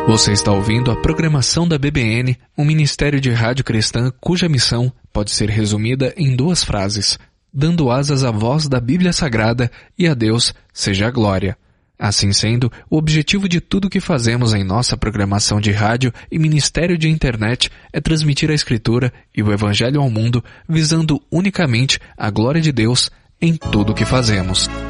Você está ouvindo a programação da BBN, um ministério de rádio cristã cuja missão pode ser resumida em 2 frases: dando asas à voz da Bíblia Sagrada e a Deus seja a glória. Assim sendo, o objetivo de tudo que fazemos em nossa programação de rádio e ministério de internet é transmitir a Escritura e o Evangelho ao mundo, visando unicamente a glória de Deus em tudo o que fazemos.